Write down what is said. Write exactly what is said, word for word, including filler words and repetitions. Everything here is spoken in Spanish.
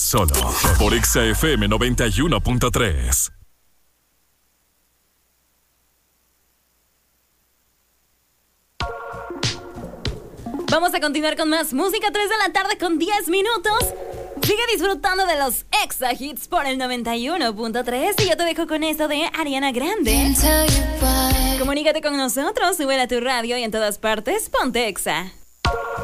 Solo por Exa F M noventa y uno punto tres. Vamos a continuar con más música, tres de la tarde con diez minutos. Sigue disfrutando de los Exa Hits por el noventa y uno punto tres y yo te dejo con esto de Ariana Grande. Comunícate con nosotros, sube a tu radio y en todas partes ponte Exa.